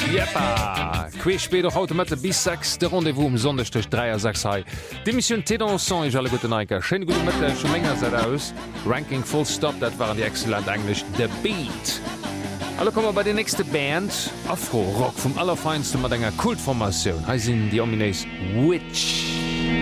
Jeppa! Quees spéet doch haut mat bis 6 de Rendevous sonndech 3:06 hei. De Mission Tédanson is alle gute Neiker. Schein gut Mëtte schon méger se aus. Ranking full stop, dat waren die exzellent Englisch The Beat. Alle kommmer bei de nächste Band Afro Rock vum allerfeinste mat enger Kultformatioun. Hei sinn die Ominéis Witch.